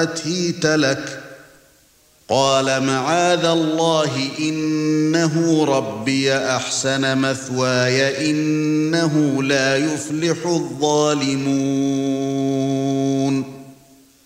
أتيت لك قال معاذ الله إنه ربي أحسن مثواي إنه لا يفلح الظالمون